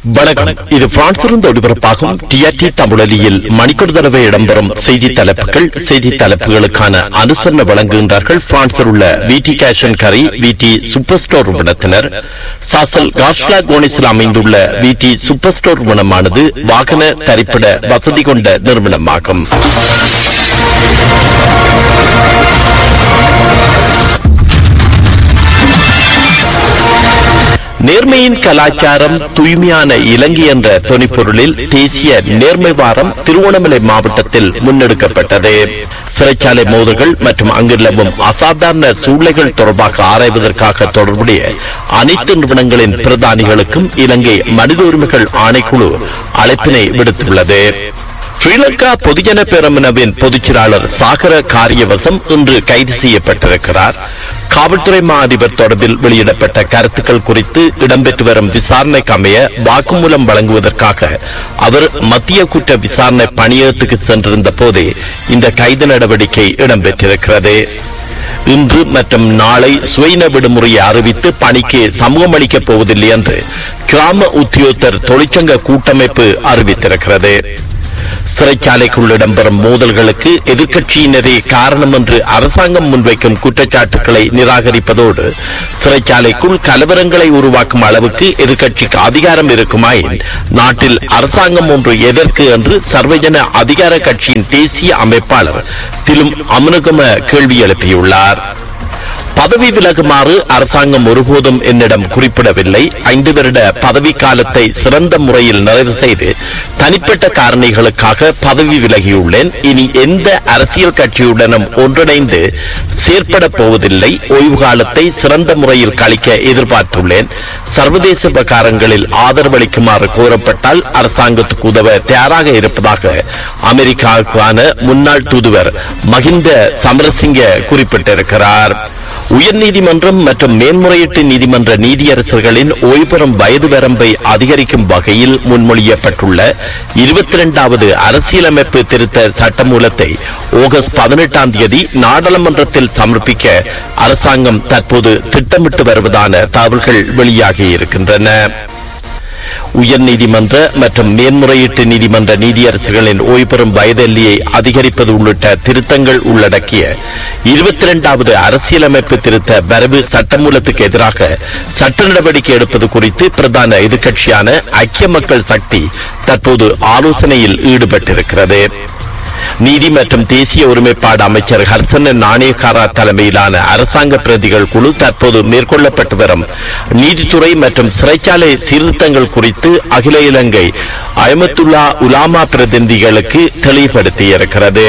வணக்கம். இது பிரான்சிலிருந்து ஒளிபரப்பாகும் டிஆர்டி தமிழொலியில் மணிக்கூர் தடவை இடம்பெறும் செய்தி தலைப்புகள். செய்தி தலைப்புகளுக்கான அனுசரணை வழங்குகின்றார்கள் பிரான்சில் உள்ள விடி கேஷ் அண்ட் கரி விடி சூப்பர் ஸ்டோர் நிறுவனத்தினர். சாசல் கார்ஷ்லா கோனிஸில் அமைந்துள்ள விடி சூப்பர் ஸ்டோர் நிறுவனமானது வாகன தரிப்பிட வசதி கொண்ட நிறுவனமாகும். நேர்மையின் கலாச்சாரம் தூய்மையான இலங்கை என்ற தொனிப்பொருளில் தேசிய நேர்மை வாரம் திருவண்ணாமலை மாவட்டத்தில் முன்னெடுக்கப்பட்டது. சிறைச்சாலை மோதல்கள் மற்றும் அங்கு நிலவும் அசாதாரண சூழ்நிலைகள் தொடர்பாக ஆராய்வதற்காக தொடர்புடைய அனைத்து நிறுவனங்களின் பிரதானிகளுக்கும் இலங்கை மனித உரிமைகள் ஆணைக்குழு அழைப்பினை விடுத்துள்ளது. ஸ்ரீலங்கா பொதுஜன பேரமுனவின் பொதுச் செயலாளர் சாகர காரியவசம் இன்று கைது செய்யப்பட்டிருக்கிறார். காவல்துறை மா அதிபர் தொடர்பில் வெளியிடப்பட்ட கருத்துக்கள் குறித்து இடம்பெற்று வரும் விசாரணைக்கு அமைய வாக்குமூலம் வழங்குவதற்காக அவர் மத்திய குற்ற விசாரணை பணியகத்துக்கு சென்றிருந்த போதே இந்த கைது நடவடிக்கை இடம்பெற்றிருக்கிறது. இன்று மற்றும் நாளை சுயன விடுமுறையை அறிவித்து பணிக்கு சமூகம் அளிக்கப் போவதில்லை என்று கிராம உத்தியோகத்தர் தொழிற்சங்க கூட்டமைப்பு அறிவித்திருக்கிறது. சிறைச்சாலைக்குள் இடம்பெறும் மோதல்களுக்கு எதிர்க்கட்சியினரே காரணம் என்று அரசாங்கம் முன்வைக்கும் குற்றச்சாட்டுகளை நிராகரிப்பதோடு சிறைச்சாலைக்குள் கலவரங்களை உருவாக்கும் அளவுக்கு எதிர்க்கட்சிக்கு அதிகாரம் இருக்குமாயின் நாட்டில் அரசாங்கம் ஒன்று எதற்கு என்று சர்வஜன அதிகார கட்சியின் தேசிய அமைப்பாளர் திலும் அமனுகம கேள்வி எழுப்பியுள்ளார். பதவி விலகுமாறு அரசாங்கம் ஒருபோதும் என்னிடம் குறிப்பிடவில்லை. 5 வருட பதவி காலத்தை சிறந்த முறையில் நிறைவு செய்து தனிப்பட்ட காரணிகளுக்காக பதவி விலகியுள்ளேன். இனி எந்த அரசியல் கட்சியுடனும் ஒன்றிணைந்து செயற்பட போவதில்லை. ஓய்வு காலத்தை சிறந்த முறையில் கழிக்க எதிர்பார்த்துள்ளேன். சர்வதேச விவகாரங்களில் ஆதரவளிக்குமாறு கோரப்பட்டால் அரசாங்கத்துக்கு உதவ தயாராக இருப்பதாக அமெரிக்காவுக்கான முன்னாள் தூதுவர் மஹிந்த சமரசிங்க குறிப்பிட்டிருக்கிறார். உயர்நீதிமன்றம் மற்றும் மேன்முறையீட்டு நீதிமன்ற நீதியரசர்களின் ஓய்வு பெறும் வயது வரம்பை அதிகரிக்கும் வகையில் முன்மொழியப்பட்டுள்ள 22வது அரசியலமைப்பு திருத்த சட்டமூலத்தை ஆகஸ்ட் 18ஆம் தேதி நாடாளுமன்றத்தில் சமர்ப்பிக்க அரசாங்கம் தற்போது திட்டமிட்டு வருவதான தகவல்கள் வெளியாகி இருக்கின்றன. உயர்நீதிமன்ற மற்றும் மேன்முறையீட்டு நீதிமன்ற நீதியரசர்களின் ஓய்வு பெறும் வயது எல்லையை அதிகரிப்பது உள்ளிட்ட திருத்தங்கள் உள்ளடக்கிய 22வது அரசியலமைப்பு திருத்த வரைவு சட்டமூலத்துக்கு எதிராக சட்ட நடவடிக்கை எடுப்பது குறித்து பிரதான எதிர்க்கட்சியான ஐக்கிய மக்கள் சக்தி தற்போது ஆலோசனையில் ஈடுபட்டிருக்கிறது. நீதி மற்றும் தேசிய ஒருமைப்பாடு அமைச்சர் ஹர்சன நாணயக்காரா தலைமையிலான அரசாங்க பிரதிகள் குழு தற்போது மேற்கொள்ளப்பட்டு வரும் நீதித்துறை மற்றும் சிறைச்சாலை சீர்திருத்தங்கள் குறித்து அகில இலங்கை அயமத்துல்லா உலாமா பிரதிநிதிகளுக்கு தெளிவுபடுத்தியிருக்கிறது.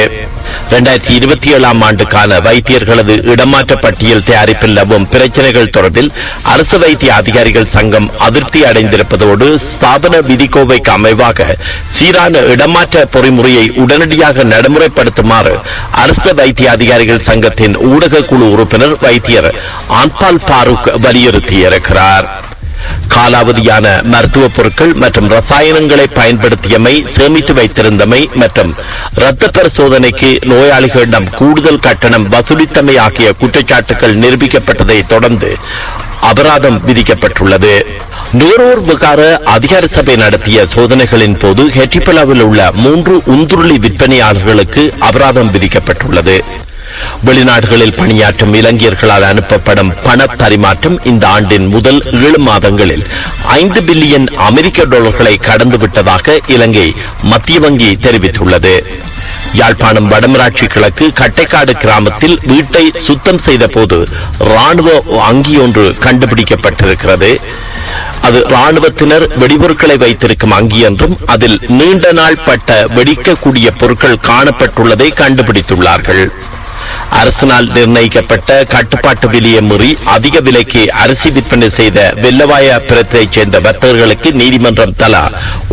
2027ஆம் ஆண்டுக்கான வைத்தியர்களது இடமாற்ற பட்டியல் தயாரிப்பில் நிலவும் பிரச்சனைகள் தொடர்பில் அரசு வைத்திய அதிகாரிகள் சங்கம் அதிருப்தி அடைந்திருப்பதோடு ஸ்தாபன விதிக்கோவைக்கு அமைவாக சீரான இடமாற்ற பொறிமுறையை உடனடியாக நடைமுறைப்படுத்துமாறு அரசு வைத்திய அதிகாரிகள் சங்கத்தின் ஊடக குழு உறுப்பினர் வைத்தியர் ஆன்பால் பாரூக் வலியுறுத்தியிருக்கிறார். காலாவதியான மருத்துவ பொருட்கள் மற்றும் ரசாயனங்களை பயன்படுத்தியமை, சேமித்து வைத்திருந்தமை மற்றும் இரத்த பரிசோதனைக்கு நோயாளிகளிடம் கூடுதல் கட்டணம் வசூலித்தமை ஆகிய குற்றச்சாட்டுகள் நிரூபிக்கப்பட்டதை தொடர்ந்து அபராதம் விதிக்கப்பட்டுள்ளது. நுகர்வோர் விவகார அதிகார சபை நடத்திய சோதனைகளின் போது ஹெட்டிப்பலாவில் உள்ள 3 உந்துருளி விற்பனையாளர்களுக்கு அபராதம் விதிக்கப்பட்டுள்ளது. வெளிநாடுகளில் பணியாற்றும் இலங்கையர்களால் அனுப்பப்படும் பண பரிமாற்றம் இந்த ஆண்டின் முதல் 7 மாதங்களில் 5 பில்லியன் அமெரிக்க டாலர்களை கடந்துவிட்டதாக இலங்கை மத்திய வங்கி தெரிவித்துள்ளது. யாழ்ப்பாணம் வடமராட்சி கிழக்கு கட்டைக்காடு கிராமத்தில் வீட்டை சுத்தம் செய்த போது ராணுவ அங்கி ஒன்று கண்டுபிடிக்கப்பட்டிருக்கிறது. அது ராணுவத்தினர் வெடிபொருட்களை வைத்திருக்கும் அங்கி என்றும் அதில் நீண்ட நாள் பட்ட வெடிக்கக்கூடிய பொருட்கள் காணப்பட்டுள்ளதை கண்டுபிடித்துள்ளார்கள். அரசினால் நிர்ணயிக்கப்பட்ட கட்டுப்பாட்டு விலையை மீறி அதிக விலைக்கு அரிசி விற்பனை செய்த வெள்ளவாய பிரத்தைச் சேர்ந்த வர்த்தகர்களுக்கு நீதிமன்றம் தலா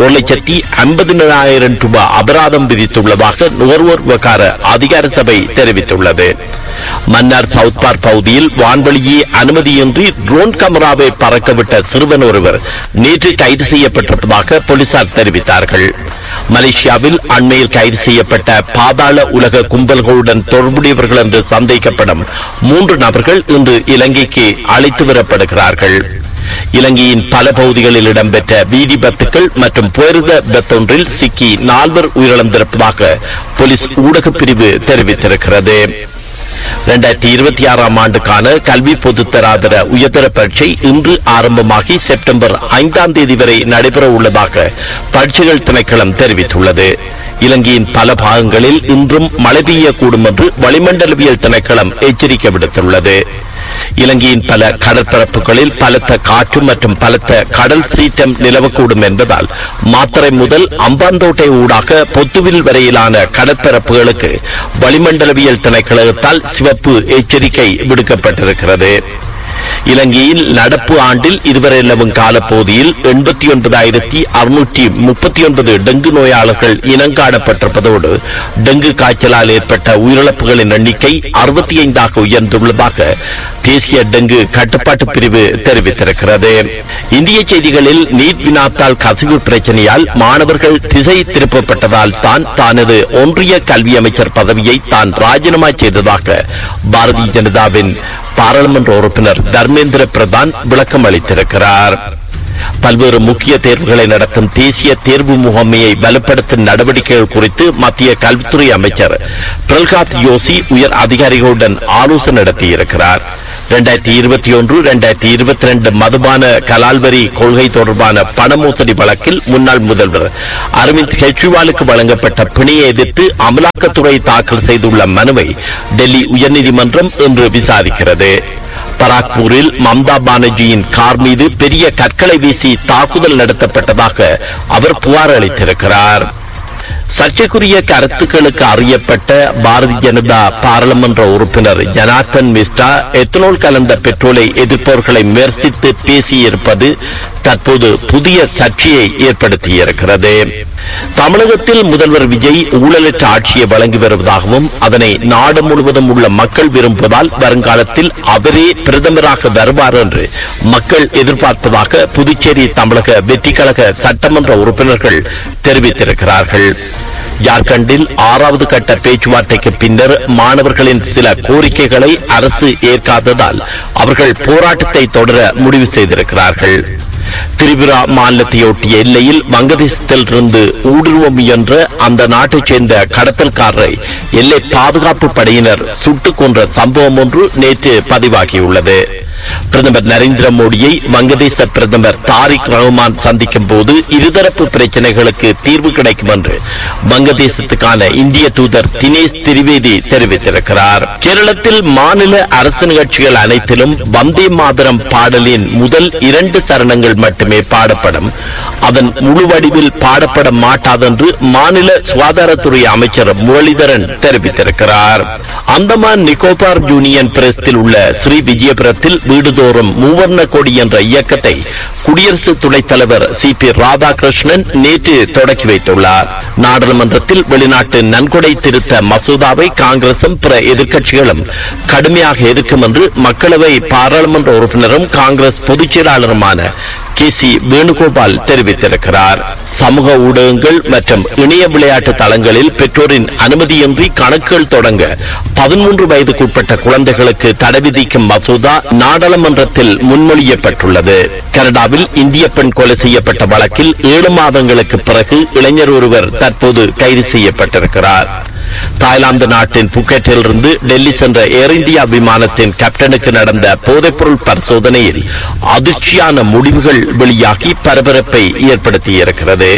1,50,000 ரூபாய் அபராதம் விதித்துள்ளதாக நுகர்வோர் விவகார அதிகார சபை தெரிவித்துள்ளது. மன்னார் சவுத் பார்க் பகுதியில் வான்வழியே அனுமதியின்றி ட்ரோன் கேமராவை பறக்கவிட்ட சிறுவன் ஒருவர் நேற்று கைது செய்யப்பட்டிருப்பதாக போலீசார் தெரிவித்தார்கள். மலேசியாவில் அண்மையில் கைது செய்யப்பட்ட பாதாள உலக கும்பல்களுடன் தொடர்புடையவர்கள் என்று சந்தேகிக்கப்படும் 3 நபர்கள் இன்று இலங்கைக்கு அழைத்து வரப்படுகிறார்கள். இலங்கையின் பல பகுதிகளில் இடம்பெற்ற வீதி விபத்துக்கள் மற்றும் பேருத விபத்தொன்றில் சிக்கி 4 உயிரிழந்திருப்பதாக போலீஸ் ஊடகப் பிரிவு தெரிவித்திருக்கிறது. 2026 ஆண்டுக்கான கல்வி பொதுத்தராதர உயர்தர பரீட்சை இன்று ஆரம்பமாகி செப்டம்பர் 5ஆம் தேதி வரை நடைபெற உள்ளதாக பரீட்சைகள் திணைக்களம் தெரிவித்துள்ளது. இலங்கையின் பல பாகங்களில் இன்றும் மழை பெய்யக்கூடும் என்று வளிமண்டலவியல் திணைக்களம் எச்சரிக்கை விடுத்துள்ளது. இலங்கையின் பல கடற்பரப்புகளில் பலத்த காற்று மற்றும் பலத்த கடல் சீற்றம் நிலவக்கூடும் என்பதால் மாத்தறை முதல் அம்பாந்தோட்டை ஊடாக பொத்துவில் வரையிலான கடற்பரப்புகளுக்கு வளிமண்டலவியல் திணைக்களத்தால் சிவப்பு எச்சரிக்கை விடுக்கப்பட்டிருக்கிறது. இலங்கையில் நடப்பு ஆண்டில் இதுவரை நிலவும் காலப்பகுதியில் 89,639 டெங்கு நோயாளர்கள் இனங்காணப்பட்டிருப்பதோடு டெங்கு காய்ச்சலால் ஏற்பட்ட உயிரிழப்புகளின் எண்ணிக்கை 65 உயர்ந்துள்ளதாக தேசிய டெங்கு கட்டுப்பாட்டு பிரிவு தெரிவித்திருக்கிறது. இந்திய செய்திகளில் நீட் வினாத்தால் கசிவு பிரச்சனையால் மாணவர்கள் திசை திருப்பப்பட்டதால் தான் தனது ஒன்றிய கல்வி அமைச்சர் பதவியை தான் ராஜினாமா செய்ததாக பாரதிய ஜனதாவின் பாராளுமன்ற உறுப்பினர் தர்மேந்திர பிரதான் விளக்கம் அளித்திருக்கிறார். பல்வேறு முக்கிய தேர்வுகளை நடத்தும் தேசிய தேர்வு முகமையை பலப்படுத்தும் நடவடிக்கைகள் குறித்து மத்திய கல்வித்துறை அமைச்சர் பிரல்ஹாத் ஜோஷி உயர் அதிகாரிகளுடன் ஆலோசனை நடத்தியிருக்கிறார். 2021-2022 மதுபான கலால்வரி கொள்கை தொடர்பான பண மோசடி வழக்கில் முன்னாள் முதல்வர் அரவிந்த் கெஜ்ரிவாலுக்கு வழங்கப்பட்ட பிணையை எதிர்த்து அமலாக்கத்துறை தாக்கல் செய்துள்ள மனுவை டெல்லி உயர்நீதிமன்றம் இன்று விசாரிக்கிறது. பராக்பூரில் மம்தா பானர்ஜியின் கார் மீது பெரிய கற்களை வீசி தாக்குதல் நடத்தப்பட்டதாக அவர் புகார் அளித்திருக்கிறார். சர்ச்சைக்குரிய கருத்துக்களுக்கு அறியப்பட்ட பாரதிய ஜனதா பாராளுமன்ற உறுப்பினர் ஜனார்த்தன் மிஸ்ரா எத்தனால் கலந்த பெட்ரோலை எதிர்ப்பவர்களை விமர்சித்து பேசியிருப்பது தற்போது புதிய சர்ச்சையை ஏற்படுத்தியிருக்கிறது. தமிழகத்தில் முதல்வர் விஜய் ஊழலற்ற ஆட்சியை வழங்கி வருவதாகவும் அதனை நாடு முழுவதும் உள்ள மக்கள் விரும்புவதால் வருங்காலத்தில் அவரே பிரதமராக வருவார் என்று மக்கள் எதிர்பார்ப்பதாக புதுச்சேரி தமிழக வெற்றி கழக சட்டமன்ற உறுப்பினர்கள் தெரிவித்திருக்கிறார்கள். ஜார்க்கண்டில் 6வது கட்ட பேச்சுவார்த்தைக்கு பின்னர் மாணவர்களின் சில கோரிக்கைகளை அரசு ஏற்காததால் அவர்கள் போராட்டத்தை தொடர முடிவு செய்திருக்கிறார்கள். திரிபுரா மாநிலத்தையொட்டிய எல்லையில் வங்கதேசத்தில் இருந்து ஊடுருவ முயன்ற அந்த நாட்டைச் சேர்ந்த கடத்தல்காரரை எல்லை பாதுகாப்பு படையினர் சுட்டுக் கொன்ற சம்பவம் ஒன்று நேற்று பதிவாகியுள்ளது. பிரதமர் நரேந்திர மோடியை வங்கதேச பிரதமர் தாரிக் ரஹ்மான் சந்திக்கும் போது இருதரப்பு பிரச்சனைகளுக்கு தீர்வு கிடைக்கும் என்று வங்கதேசத்துக்கான இந்திய தூதர் தினேஷ் திரிவேதி தெரிவித்திருக்கிறார். கேரளத்தில் மாநில அரசு நிகழ்ச்சிகள் அனைத்திலும் வந்தே மாதரம் பாடலின் முதல் 2 சரணங்கள் மட்டுமே பாடப்படும். அதன் முழு வடிவில் பாடப்பட மாட்டாதென்று மாநில சுகாதாரத்துறை அமைச்சர் முரளிதரன் தெரிவித்திருக்கிறார். அந்தமான் நிக்கோபார் யூனியன் பிரதேசத்தில் உள்ள ஸ்ரீ விஜயபுரத்தில் வீடுதோறும் மூவர்ண கொடி என்ற இயக்கத்தை குடியரசு துணைத் தலைவர் சி.பி. ராதாகிருஷ்ணன் நேற்று தொடக்கி வைத்துள்ளார். நாடாளுமன்றத்தில் வெளிநாட்டு நன்கொடை திருத்த மசோதாவை காங்கிரசும் பிற எதிர்க்கட்சிகளும் கடுமையாக எதிர்க்கும் என்று மக்களவை பாராளுமன்ற உறுப்பினரும் காங்கிரஸ் பொதுச் செயலாளருமான கே.சி. வேணுகோபால் தெரிவித்திருக்கிறார். சமூக ஊடகங்கள் மற்றும் இணைய விளையாட்டு தளங்களில் பெற்றோரின் அனுமதியின்றி கணக்குகள் தொடங்க 13 வயதுக்குட்பட்ட குழந்தைகளுக்கு தடை விதிக்கும் மசோதா நாடாளுமன்றத்தில் முன்மொழியப்பட்டுள்ளது. கனடாவில் இந்திய பெண் கொலை செய்யப்பட்ட வழக்கில் 7 மாதங்களுக்கு பிறகு இளைஞர் ஒருவர் தற்போது கைது செய்யப்பட்டிருக்கிறார். தாய்லாந்து நாட்டின் புக்கெட்டில் இருந்து டெல்லி சென்ற ஏர் இந்தியா விமானத்தின் கேப்டனுக்கு நடந்த போதைப்பொருள் பரிசோதனையில் அதிர்ச்சியான முடிவுகள் வெளியாகி பரபரப்பை ஏற்படுத்தியிருக்கிறது.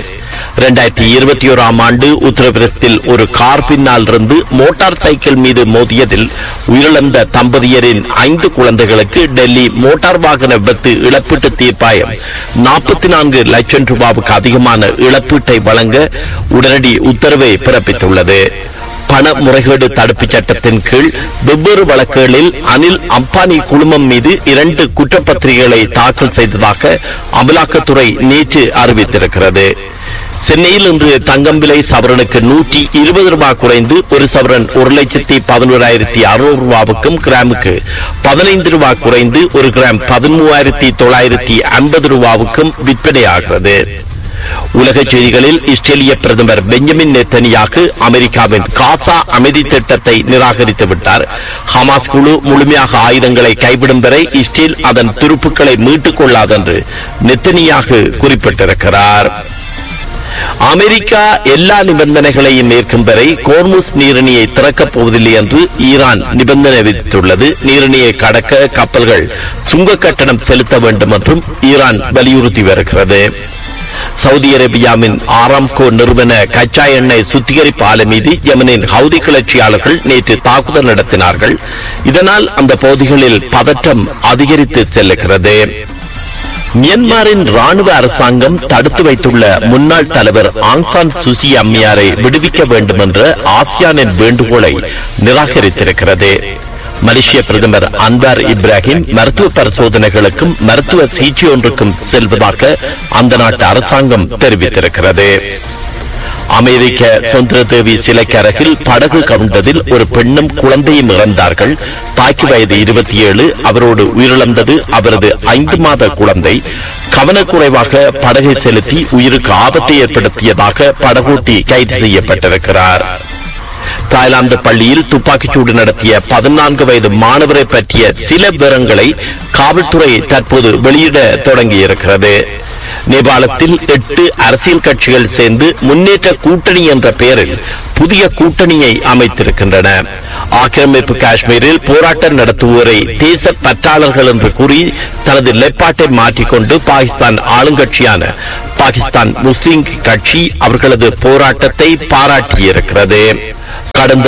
2021 ஆண்டு உத்தரப்பிரதேசத்தில் ஒரு கார் பின்னால் இருந்து மோட்டார் சைக்கிள் மீது மோதியதில் உயிரிழந்த தம்பதியரின் 5 குழந்தைகளுக்கு டெல்லி மோட்டார் வாகன விபத்து இழப்பீட்டு தீர்ப்பாயம் 44 லட்சம் ரூபாவுக்கு அதிகமான இழப்பீட்டை வழங்க உடனடி உத்தரவை பிறப்பித்துள்ளது. பண முறைகேடு தடுப்புச் சட்டத்தின் கீழ் வெவ்வேறு வழக்குகளில் அனில் அம்பானி குழுமம் மீது 2 குற்றப்பத்திரிகைகளை தாக்கல் செய்ததாக அமலாக்கத்துறை நேற்று அறிவித்திருக்கிறது. சென்னையில் இன்று தங்கம் விலை சவரனுக்கு 120 ரூபாய் குறைந்து ஒரு சவரன் 1,11,600 ரூபாவுக்கும் கிராமுக்கு 15 ரூபாய் குறைந்து ஒரு கிராம் 13,950 ரூபாவுக்கும் விற்பனையாகிறது. உலக செய்திகளில் இஸ்ரேலிய பிரதமர் பெஞ்சமின் நெத்தனியாகு அமெரிக்காவின் காசா அமைதி திட்டத்தை நிராகரித்து விட்டார். ஹமாஸ் குழு முழுமையாக ஆயுதங்களை கைவிடும் வரை இஸ்ரேல் அதன் துருப்புக்களை மீட்டுக் கொள்ளாது என்று நெத்தனியாகு குறிப்பிட்டிருக்கிறார். அமெரிக்கா எல்லா நிபந்தனைகளையும் ஏற்கும் வரை கோர்முஸ் நீரிணியை திறக்கப் போவதில்லை என்று ஈரான் நிபந்தனை விதித்துள்ளது. நீரிணியை கடக்க கப்பல்கள் சுங்க கட்டணம் செலுத்த வேண்டும் என்றும் ஈரான் வலியுறுத்தி வருகிறது. சவுதி அரேபியாவின் ஆராம்கோ நிறுவன கச்சா எண்ணெய் சுத்திகரிப்பு ஆலை மீது யமனின் ஹவுதி கிளர்ச்சியாளர்கள் நேற்று தாக்குதல் நடத்தினார்கள். இதனால் அந்த பகுதிகளில் பதற்றம் அதிகரித்து செல்லுகிறது. மியான்மரின் ராணுவ அரசாங்கம் தடுத்து வைத்துள்ள முன்னாள் தலைவர் ஆங் சான் சூசி அம்மையாரை விடுவிக்க வேண்டும் என்ற ஆசியானின் வேண்டுகோளை நிராகரித்திருக்கிறது. மலேசிய பிரதமர் அன்வார் இப்ராஹிம் மருத்துவ பரிசோதனைகளுக்கும் மருத்துவ சிகிச்சை ஒன்றுக்கும் செல்வதாக அந்த நாட்டு அரசாங்கம் தெரிவித்திருக்கிறது. அமெரிக்க சுதந்திர தேவி சிலைக்கு அருகில் படகு கவிழ்ந்ததில் ஒரு பெண்ணும் குழந்தையும் இறந்தார்கள். தாய்க்கு வயது 27. அவரோடு உயிரிழந்தது அவரது 5 மாத குழந்தை. கவனக்குறைவாக படகை செலுத்தி உயிருக்கு ஆபத்தை ஏற்படுத்தியதாக படகோட்டி கைது செய்யப்பட்டிருக்கிறார். தாய்லாந்து பள்ளியில் துப்பாக்கிச்சூடு நடத்திய 14 வயது மாணவரை பற்றிய சில விவரங்களை காவல்துறை தற்போது வெளியிட தொடங்கியிருக்கிறது. நேபாளத்தில் 8 அரசியல் கட்சிகள் சேர்ந்து முன்னேற்ற கூட்டணி என்ற பெயரில் புதிய கூட்டணியை அமைத்திருக்கின்றன. ஆக்கிரமிப்பு காஷ்மீரில் போராட்டம் நடத்துவோரை தேச பற்றாளர்கள் என்று கூறி தனது நிலைப்பாட்டை மாற்றிக்கொண்டு பாகிஸ்தான் ஆளுங்கட்சியான பாகிஸ்தான் முஸ்லிம் கட்சி அவர்களது போராட்டத்தை பாராட்டியிருக்கிறது. கடந்த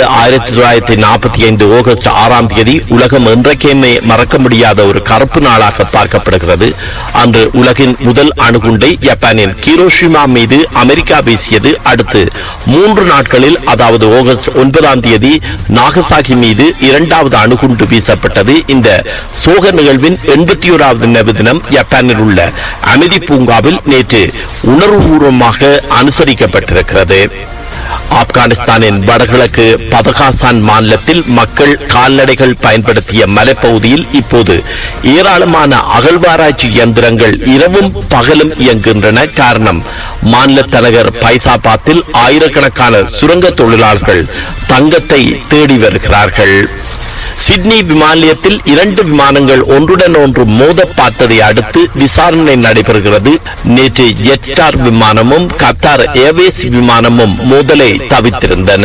1945 ஆகஸ்ட் 6ஆம் தேதி உலகம் என்றைக்குமே மறக்க முடியாத ஒரு கருப்பு நாளாக பார்க்கப்படுகிறது. அன்று உலகின் முதல் அணுகுண்டை ஜப்பானின் ஹிரோஷிமா மீது அமெரிக்கா வீசியது. அடுத்து 3 நாட்களில், அதாவது ஆகஸ்ட் 9ஆம் தேதி நாகசாகி மீது 2வது அணுகுண்டு வீசப்பட்டது. இந்த சோக நிகழ்வின் 81வது நினைவு தினம் ஜப்பானில் உள்ள அமைதி பூங்காவில் நேற்று உணர்வுபூர்வமாக அனுசரிக்கப்பட்டிருக்கிறது. ஆப்கானிஸ்தானின் வடகிழக்கு பதகாசான் மாநிலத்தில் மக்கள் கால்நடைகள் பயன்படுத்திய மலைப்பகுதியில் இப்போது ஏராளமான அகழ்வாராய்ச்சி இயந்திரங்கள் இரவும் பகலும் இயங்குகின்றன. காரணம், மாநில தலைநகர் பைசாபாத்தில் ஆயிரக்கணக்கான சுரங்க தொழிலாளர்கள் தங்கத்தை தேடி வருகிறார்கள். சிட்னி விமான நிலையத்தில் 2 விமானங்கள் ஒன்றுடன் ஒன்று மோத பார்த்ததை அடுத்து விசாரணை நடைபெறுகிறது. நேற்று ஜெட் ஸ்டார் விமானமும் கத்தார் ஏர்வேஸ் விமானமும் மோதலை தவிர்த்திருந்தன.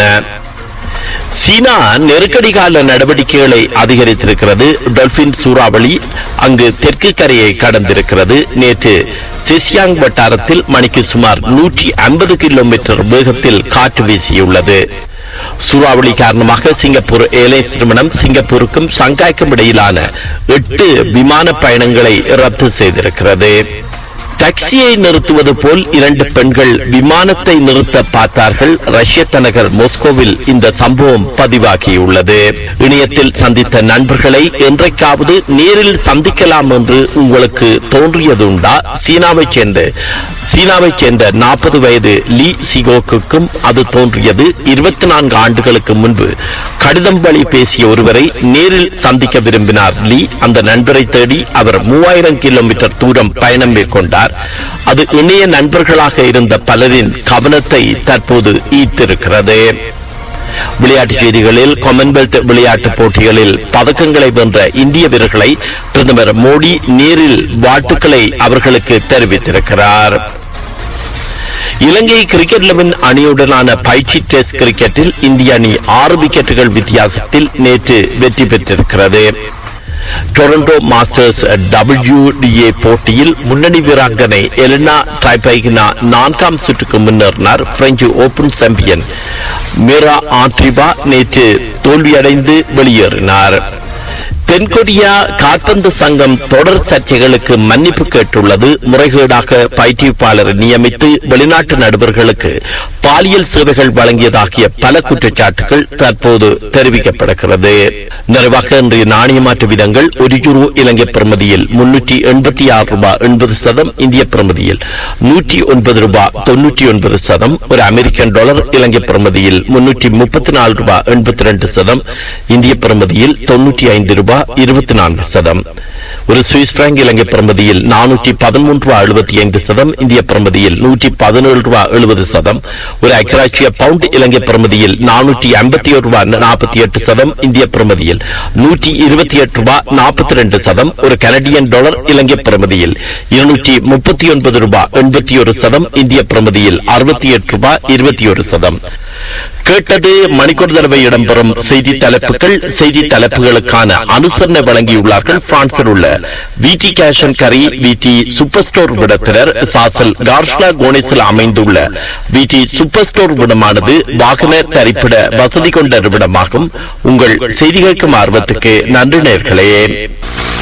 சீனா நெருக்கடி கால நடவடிக்கைகளை அதிகரித்திருக்கிறது. டொல்பின் சூறாவளி அங்கு தெற்கு கரையை கடந்திருக்கிறது. நேற்று செசியாங் வட்டாரத்தில் மணிக்கு சுமார் 150 கிலோமீட்டர் வேகத்தில் காற்று வீசியுள்ளது. சூறாவளி காரணமாக சிங்கப்பூர் ஏர்லைன்ஸ் நிறுவனம் சிங்கப்பூருக்கும் சங்காய்க்கும் இடையிலான 8 விமான பயணங்களை ரத்து செய்திருக்கிறது. டாக்ஸியை நிறுத்துவது போல் 2 பெண்கள் விமானத்தை நிறுத்த பார்த்தார்கள். ரஷ்ய தலைநகர் மாஸ்கோவில் இந்த சம்பவம் பதிவாகியுள்ளது. இணையத்தில் சந்தித்த நண்பர்களை என்றைக்காவது நேரில் சந்திக்கலாம் என்று உங்களுக்கு தோன்றியதுண்டா? சீனாவைச் சேர்ந்த 40 வயது லீ சிகோக்கும் அது தோன்றியது. 24 ஆண்டுகளுக்கு முன்பு கடிதம் வழி பேசிய ஒருவரை நேரில் சந்திக்க விரும்பினார் லீ. அந்த நண்பரை தேடி அவர் 3000 கிலோமீட்டர் தூரம் பயணம் மேற்கொண்டார். அது இணைய நண்பர்களாக இருந்த பலரின் கவனத்தை தற்போது ஈர்த்திருக்கிறது. விளையாட்டுச் செய்திகளில் காமன்வெல்த் விளையாட்டுப் போட்டிகளில் பதக்கங்களை வென்ற இந்திய வீரர்களை பிரதமர் மோடி நேரில் வாழ்த்துக்களை அவர்களுக்கு தெரிவித்திருக்கிறார். இலங்கை கிரிக்கெட் 11 அணியுடனான பயிற்சி டெஸ்ட் கிரிக்கெட்டில் இந்திய அணி 6 விக்கெட்டுகள் வித்தியாசத்தில் நேற்று வெற்றி பெற்றிருக்கிறது. டொரண்டோ மாஸ்டர்ஸ் WTA போட்டியில் முன்னணி வீராங்கனை எலினா ட்ரைபைகினா 4ஆம் சுற்றுக்கு முன்னேறினார். பிரெஞ்சு ஓபன் சாம்பியன் மீரா ஆண்ட்ரிபா நேற்று தோல்வியடைந்து வெளியேறினார். தென்கொரியா கால்பந்து சங்கம் தொடர் சர்ச்சைகளுக்கு மன்னிப்பு கேட்டுள்ளது. முறைகேடாக பயிற்றுவிப்பாளரை நியமித்து வெளிநாட்டு நடுவர்களுக்கு பாலியல் சேவைகள் வழங்கியதாகிய பல குற்றச்சாட்டுகள் தற்போது தெரிவிக்கப்படுகிறது. நிறைவாக இன்றைய நாணய மாற்று விதங்கள்: €1 இலங்கை பிரமதியில் $386.80, இந்திய பிரமதியில் $109.99, ஒரு அமெரிக்கன் டாலர் இலங்கை பிரமதியில் $334.82, இந்திய பிரமதியில் $95 ரூபாய் 24 ஒரு சுவிஸ் பிராங்க் இலங்கை பிரமதியில் 413 ரூபாய் 75 இந்திய பிரமதியில் 117 ரூபாய் 70 ஒரு ஐக்கிய பவுண்ட் இலங்கை பிரமதியில் 451 ரூபாய் 48 இந்திய பிரமதியில் 128 ரூபாய் 42 ஒரு கனடியன் டாலர் இலங்கை பிரமதியில் 239 ரூபாய் 81 இந்திய பிரமதியில் 68 ரூபாய் 21 கேட்டது மணிக்கூர் தடவை இடம்பெறும் செய்தி தலைப்புகள். செய்தி தலைப்புகளுக்கான அனுசரணை வழங்கியுள்ளார்கள் பிரான்சில் உள்ள விடி கேஷ் அண்ட் கரி விடி சூப்பர் ஸ்டோர் விடத்தினர். சாசல் கார்ஷ்லா கோனிஸில் அமைந்துள்ள விடி சூப்பர் ஸ்டோர் விடமானது வாகன தரிப்பிட வசதி கொண்ட விடமாகும். உங்கள் செய்தி கேட்கும் ஆர்வத்துக்கு நன்றி நேயர்களே.